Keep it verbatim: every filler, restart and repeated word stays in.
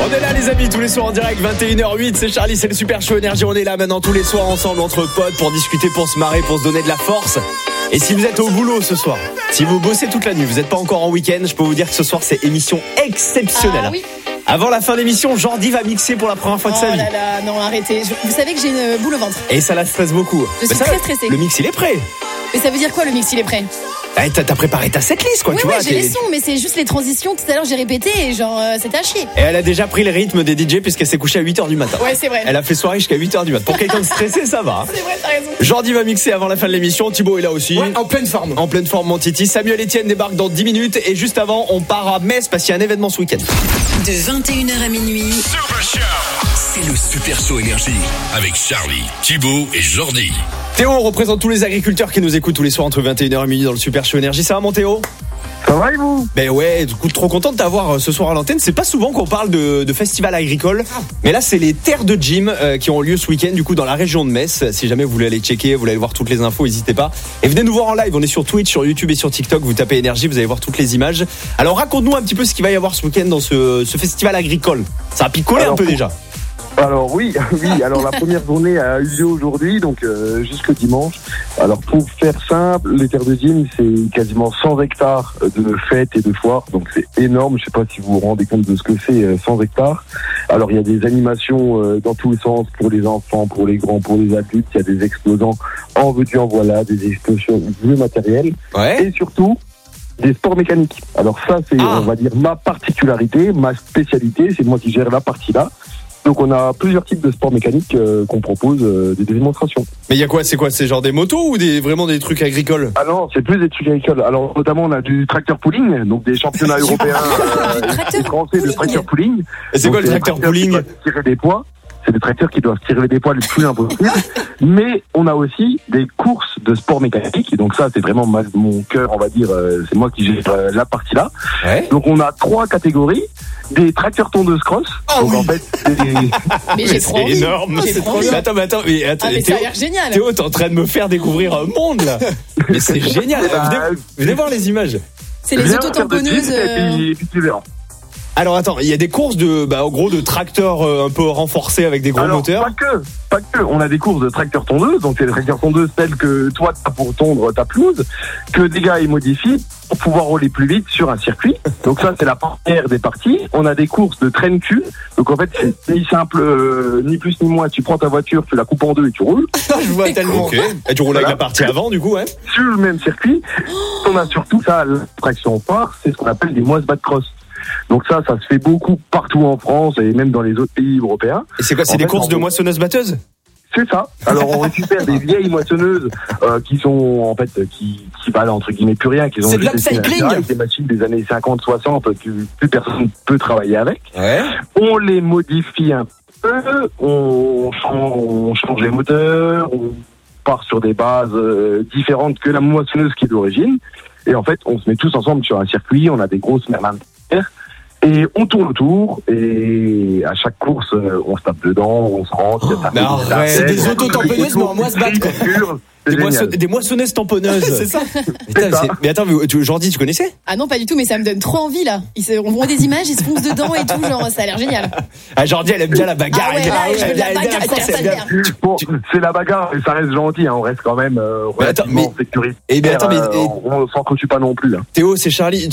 On est là les amis, tous les soirs en direct, vingt et une heures huit, c'est Charlie, c'est le Super Show Énergie. On est là maintenant tous les soirs ensemble entre potes pour discuter, pour se marrer, pour se donner de la force. Et si vous êtes au boulot ce soir, si vous bossez toute la nuit, vous n'êtes pas encore en week-end, je peux vous dire que ce soir c'est émission exceptionnelle. Ah, oui. Avant la fin de l'émission, Jordi va mixer pour la première fois de oh sa vie. Oh là là, non arrêtez, vous savez que j'ai une boule au ventre. Et ça la stresse beaucoup. Je suis ça, très stressée. Le mix il est prêt. Mais ça veut dire quoi le mix il est prêt? Ah, t'as, t'as préparé ta setlist quoi, oui, tu ouais, vois. j'ai les sons, mais c'est juste les transitions. Tout à l'heure j'ai répété et genre euh, c'était à chier. Et elle a déjà pris le rythme des D J puisqu'elle s'est couchée à huit heures du matin. Ouais, c'est vrai. Elle a fait soirée jusqu'à huit heures du matin. Pour quelqu'un de stressé, ça va. C'est vrai, t'as raison. Jordi va mixer avant la fin de l'émission. Thibaut est là aussi. Ouais, en pleine forme. En pleine forme, mon Titi. Samuel Etienne débarque dans dix minutes. Et juste avant, on part à Metz parce qu'il y a un événement ce week-end. De vingt et une heures à minuit. Super Show. C'est le Super Show Énergie avec Charlie, Thibaut et Jordi. Théo représente tous les agriculteurs qui nous écoutent tous les soirs entre vingt et une heures et minuit dans le Super Show Énergie. Ça va mon Théo? Ça va et vous? Ben ouais, du coup, trop content de t'avoir ce soir à l'antenne. C'est pas souvent qu'on parle de, de festival agricole, mais là c'est les terres de gym euh, qui ont lieu ce week-end du coup dans la région de Metz. Si jamais vous voulez aller checker, vous voulez aller voir toutes les infos, n'hésitez pas. Et venez nous voir en live, on est sur Twitch, sur YouTube et sur TikTok. Vous tapez Énergie, vous allez voir toutes les images. Alors raconte-nous un petit peu ce qu'il va y avoir ce week-end dans ce, ce festival agricole. Ça a picolé Alors, un peu pour... déjà. Alors oui, oui. Alors la première journée a eu lieu aujourd'hui, donc euh, jusque dimanche. Alors pour faire simple, les terres de gym, c'est quasiment cent hectares de fêtes et de foires, donc c'est énorme. Je sais pas si vous vous rendez compte de ce que c'est euh, cent hectares. Alors il y a des animations euh, dans tous les sens pour les enfants, pour les grands, pour les adultes. Il y a des exposants en veux-tu en voilà, des expositions de matériel Ouais. et surtout des sports mécaniques. Alors ça, c'est Ah. on va dire ma particularité, ma spécialité. C'est moi qui gère la partie là. Donc on a plusieurs types de sports mécaniques euh, qu'on propose, euh, des démonstrations. Mais il y a quoi? C'est quoi? C'est genre des motos ou des, vraiment des trucs agricoles? Ah non, c'est plus des trucs agricoles. Alors notamment on a du tracteur pooling, donc des championnats européens euh, tracteur et français de pooling. tracteur pooling. Et c'est Donc, quoi le des tracteur tracteurs qui pooling? doivent tirer des poids. C'est des tracteurs qui doivent tirer des poids le plus impossible. Mais on a aussi des courses de sport mécanique. Donc ça, c'est vraiment ma, mon cœur, on va dire. Euh, c'est moi qui gère euh, la partie là. Ouais. Donc on a trois catégories. Des tracteurs tondeuses cross. Oh donc oui. en fait, c'est des... Mais j'ai trop C'est envie. énorme. J'ai C'est trop trop envie. bien. Attends, mais attends, mais attends. Ah mais ça Théo, a l'air génial. Théo, t'es en train de me faire découvrir un monde là. Mais c'est génial. Venez, venez voir les images. C'est les Viens, auto-tamponneuses. Et euh, puis, et puis tu verras. Alors attends, il y a des courses de, bah, en gros, de tracteurs euh, un peu renforcés avec des gros Alors, moteurs. pas que, pas que. On a des courses de tracteurs tondeuses, donc c'est des tracteurs tondeuses tels que toi t'as pour tondre ta pelouse, que des gars ils modifient pour pouvoir rouler plus vite sur un circuit. Donc ça c'est la première des parties. On a des courses de traîne-cul. Donc en fait c'est ni simple, euh, ni plus ni moins. Tu prends ta voiture, tu la coupes en deux et tu roules Je vois tellement. Ok. Et tu roules avec Voilà. la partie avant, du coup, ouais. sur le même circuit. On a surtout ça, l'attraction phare, c'est ce qu'on appelle des moisse bad cross. Donc ça, ça se fait beaucoup partout en France et même dans les autres pays européens. Et c'est quoi? C'est En des fait, courses en de gros- moissonneuses-batteuses? C'est ça. Alors on récupère des vieilles moissonneuses euh, qui sont en fait qui qui valent entre guillemets plus rien, qui ont C'est de juste été l'upcycling. naturelles, des machines des années cinquante soixante que plus personne peut travailler avec. Ouais. On les modifie un peu, on change, on change les moteurs, on part sur des bases euh, différentes que la moissonneuse qui est d'origine. Et en fait, on se met tous ensemble sur un circuit, on a des grosses merlins de terre. Et on tourne autour, et à chaque course, euh, on se tape dedans, on se rentre. Oh, mais arrête. C'est des auto-tamponneuses, mais en moisse-batte, quoi. Des, moisson- des moissonneuses tamponneuses. C'est ça. Putain, ça. c'est- mais attends, mais tu, Jordi, tu connaissais? Ah non pas du tout, mais ça me donne trop envie là. Ils se... On voit des images, ils se foncent dedans et tout, genre ça a l'air génial. Ah, Jordi, elle aime bien la bagarre. Ah ouais, elle, ouais, elle- je veux de la elle aime bien bagarre, course, ça a elle l'air aime bien- Bon, c'est la bagarre, mais ça reste gentil, hein, on reste quand même euh, Mais attends, relativement mais- sécuritaire. Eh bien, attends, mais- euh, on, on s'entretue pas non plus. Hein. Théo, c'est Charlie.